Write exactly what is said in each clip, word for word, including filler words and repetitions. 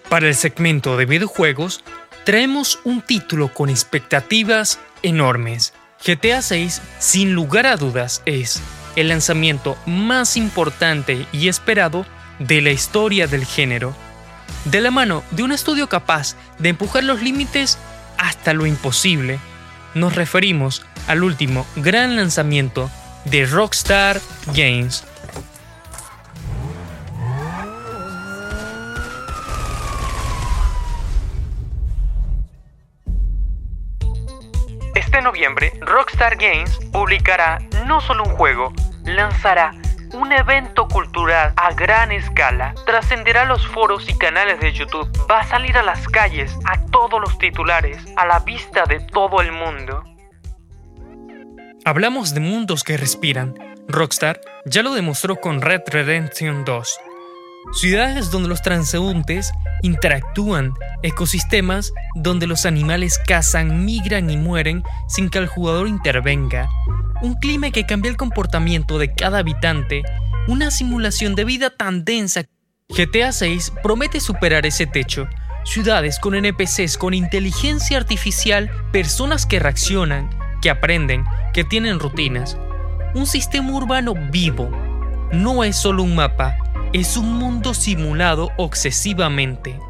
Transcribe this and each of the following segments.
Para el segmento de videojuegos, traemos un título con expectativas enormes. G T A seis, sin lugar a dudas, es el lanzamiento más importante y esperado de la historia del género. De la mano de un estudio capaz de empujar los límites hasta lo imposible, nos referimos al último gran lanzamiento de Rockstar Games. Este noviembre, Rockstar Games publicará no solo un juego, lanzará un evento cultural a gran escala, trascenderá los foros y canales de YouTube, va a salir a las calles, a todos los titulares, a la vista de todo el mundo. Hablamos de mundos que respiran. Rockstar ya lo demostró con Red Dead Redemption dos. Ciudades donde los transeúntes interactúan, ecosistemas donde los animales cazan, migran y mueren sin que el jugador intervenga, un clima que cambia el comportamiento de cada habitante, una simulación de vida tan densa. G T A seis promete superar ese techo, ciudades con N P Cs con inteligencia artificial, personas que reaccionan, que aprenden, que tienen rutinas, un sistema urbano vivo. No es solo un mapa, es un mundo simulado obsesivamente.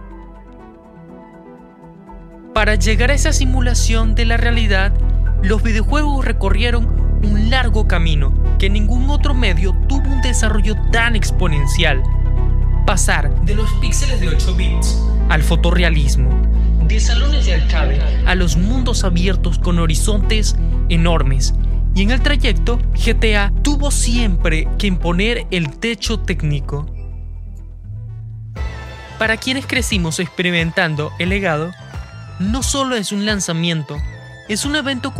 Para llegar a esa simulación de la realidad, los videojuegos recorrieron un largo camino que ningún otro medio tuvo un desarrollo tan exponencial. Pasar de los píxeles de ocho bits al fotorrealismo, de salones de arcade a los mundos abiertos con horizontes enormes. Y en el trayecto, G T A tuvo siempre que imponer el techo técnico. Para quienes crecimos experimentando el legado, no solo es un lanzamiento, es un evento cultural